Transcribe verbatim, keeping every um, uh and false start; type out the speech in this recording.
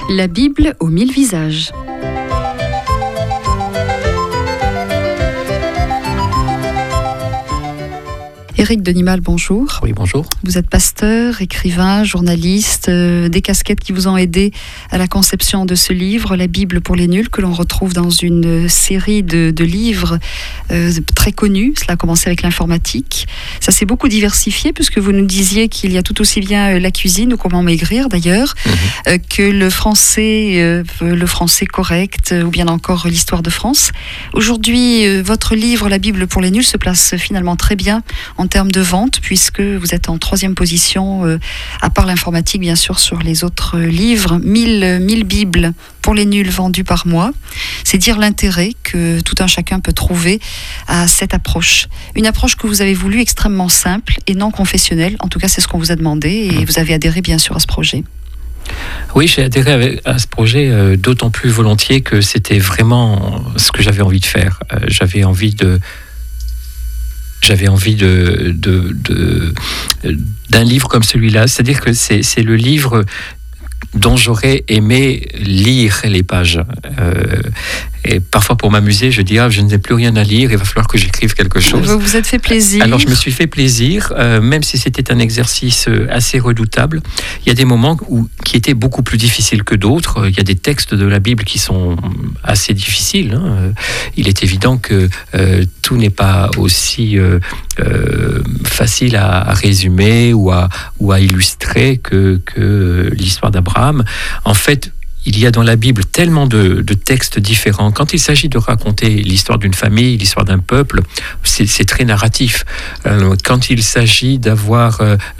La Bible aux mille visages. Éric Denimal, bonjour. Oui, bonjour. Vous êtes pasteur, écrivain, journaliste, euh, des casquettes qui vous ont aidé à la conception de ce livre, La Bible pour les nuls, que l'on retrouve dans une série de, de livres euh, très connus. Cela a commencé avec l'informatique. Ça s'est beaucoup diversifié puisque vous nous disiez qu'il y a tout aussi bien la cuisine, ou comment maigrir d'ailleurs, mmh. euh, que le français, euh, le français correct, ou bien encore l'histoire de France. Aujourd'hui, euh, votre livre, La Bible pour les nuls, se place finalement très bien en termes de vente, puisque vous êtes en troisième position, euh, à part l'informatique, bien sûr, sur les autres euh, livres. mille, mille Bibles pour les nuls vendues par mois. C'est dire l'intérêt que tout un chacun peut trouver à cette approche. Une approche que vous avez voulu extrêmement simple et non confessionnelle. En tout cas, c'est ce qu'on vous a demandé et mmh. vous avez adhéré, bien sûr, à ce projet. Oui, j'ai adhéré à ce projet euh, d'autant plus volontiers que c'était vraiment ce que j'avais envie de faire. Euh, j'avais envie de J'avais envie de, de, de, d'un livre comme celui-là. C'est-à-dire que c'est, c'est le livre dont j'aurais aimé lire les pages. Euh, et parfois, pour m'amuser, je dis ah, je n'ai plus rien à lire, il va falloir que j'écrive quelque chose. Vous vous êtes fait plaisir. Alors, je me suis fait plaisir, euh, même si c'était un exercice assez redoutable. Il y a des moments où, qui étaient beaucoup plus difficiles que d'autres. Il y a des textes de la Bible qui sont assez difficiles. Hein. Il est évident que euh, tout n'est pas aussi euh, euh, facile à, à résumer ou à, ou à illustrer que, que l'histoire d'Abraham. En fait, il y a dans la Bible tellement de, de textes différents. Quand il s'agit de raconter l'histoire d'une famille, l'histoire d'un peuple, c'est, c'est très narratif. Euh, quand il s'agit d'avoir euh,